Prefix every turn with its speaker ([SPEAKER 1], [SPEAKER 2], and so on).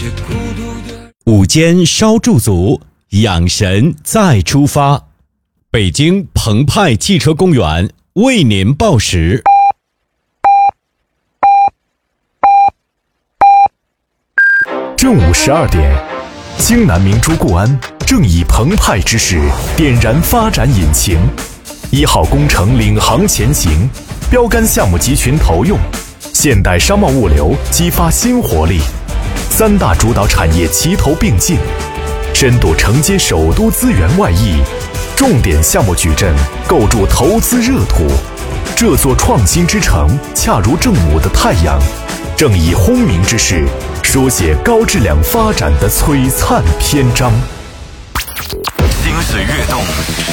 [SPEAKER 1] 午间稍驻足，养神再出发。北京澎湃汽车公园为您报时。
[SPEAKER 2] 正午12点，京南明珠固安正以澎湃之势点燃发展引擎，1号工程领航前行，标杆项目集群投用，现代商贸物流激发新活力，3大主导产业齐头并进，深度承接首都资源外溢，重点项目矩阵构筑投资热土。这座创新之城恰如正午的太阳，正以轰鸣之势书写高质量发展的璀璨篇章。
[SPEAKER 3] 心水跃动，